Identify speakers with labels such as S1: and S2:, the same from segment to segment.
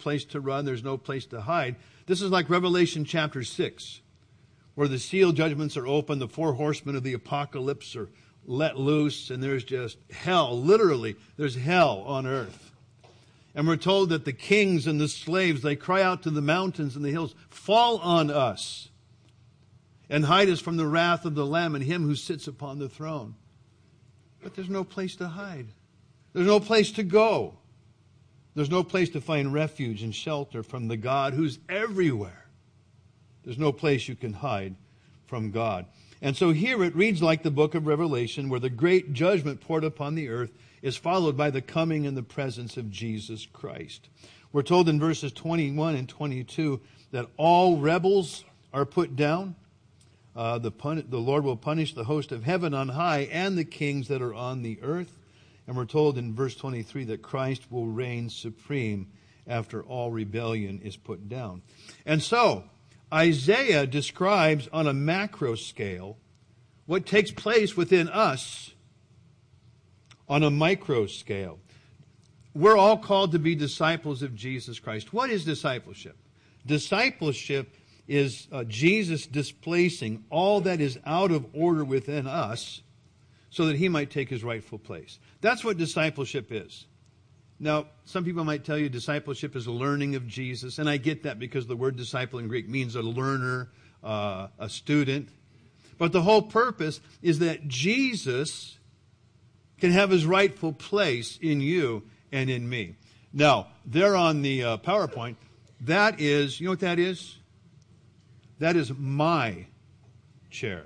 S1: place to run. There's no place to hide. This is like Revelation chapter 6, where the seal judgments are open, the 4 horsemen of the apocalypse are let loose, and there's just hell. Literally, there's hell on earth. And we're told that the kings and the slaves, they cry out to the mountains and the hills, fall on us and hide us from the wrath of the Lamb and him who sits upon the throne. But there's no place to hide. There's no place to go. There's no place to find refuge and shelter from the God who's everywhere. There's no place you can hide from God. And so here it reads like the book of Revelation, where the great judgment poured upon the earth is followed by the coming and the presence of Jesus Christ. We're told in verses 21 and 22 that all rebels are put down. The Lord will punish the host of heaven on high and the kings that are on the earth. And we're told in verse 23 that Christ will reign supreme after all rebellion is put down. And so, Isaiah describes on a macro scale what takes place within us on a micro scale. We're all called to be disciples of Jesus Christ. What is discipleship? Discipleship is Jesus displacing all that is out of order within us so that he might take his rightful place. That's what discipleship is. Now, some people might tell you discipleship is a learning of Jesus, and I get that because the word disciple in Greek means a learner, a student. But the whole purpose is that Jesus can have his rightful place in you and in me. Now, there on the PowerPoint, that is, you know what that is? That is my chair.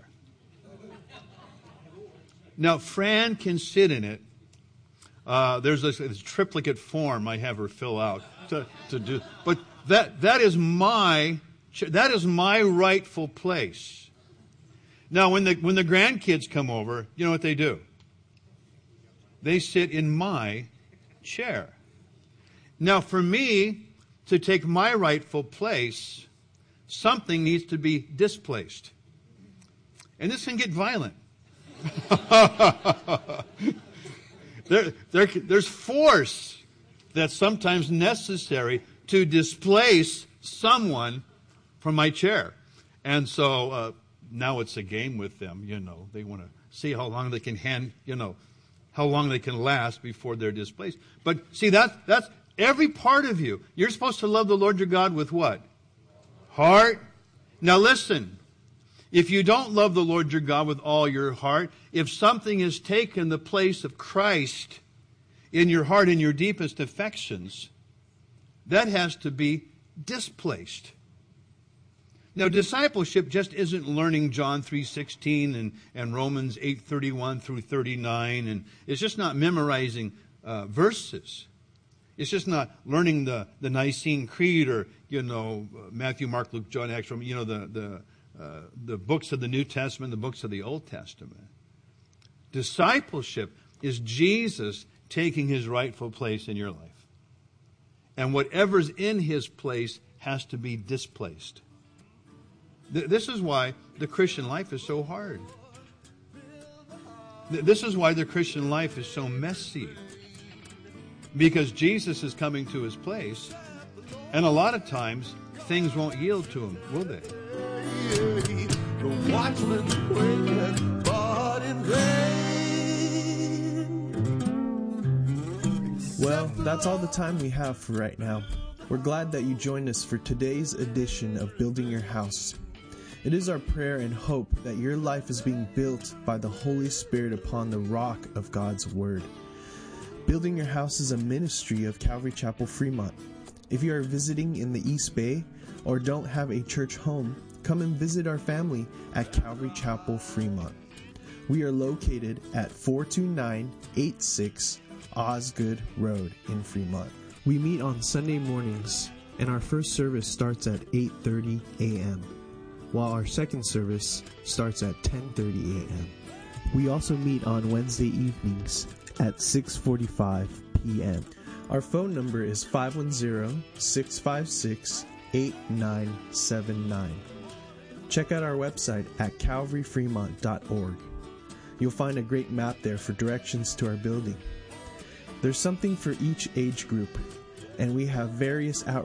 S1: Now, Fran can sit in it. There's this triplicate form I have her fill out to do. But that is my rightful place. Now, when the grandkids come over, you know what they do? They sit in my chair. Now, for me to take my rightful place, something needs to be displaced. And this can get violent. There's force that's sometimes necessary to displace someone from my chair. And so now it's a game with them, you know. They want to see how long they can how long they can last before they're displaced. But see, that's every part of you. You're supposed to love the Lord your God with what? Heart. Now listen, if you don't love the Lord your God with all your heart, if something has taken the place of Christ in your heart, in your deepest affections, that has to be displaced. Now, discipleship just isn't learning John 3:16 and Romans 8:31 through 39, and it's just not memorizing verses. It's just not learning the Nicene Creed or, Matthew, Mark, Luke, John, Acts, the books of the New Testament, the books of the Old Testament. Discipleship is Jesus taking his rightful place in your life. And whatever's in his place has to be displaced. This is why the Christian life is so hard. This is why the Christian life is so messy. Because Jesus is coming to his place, and a lot of times things won't yield to him, will they?
S2: Well, that's all the time we have for right now. We're glad that you joined us for today's edition of Building Your House. It is our prayer and hope that your life is being built by the Holy Spirit upon the rock of God's Word. Building Your House is a ministry of Calvary Chapel, Fremont. If you are visiting in the East Bay or don't have a church home, come and visit our family at Calvary Chapel, Fremont. We are located at 42986 Osgood Road in Fremont. We meet on Sunday mornings, and our first service starts at 8:30 a.m., while our second service starts at 10:30 a.m. We also meet on Wednesday evenings at 6:45 p.m. Our phone number is 510-656-8979. Check out our website at calvaryfremont.org. You'll find a great map there for directions to our building. There's something for each age group, and we have various outreach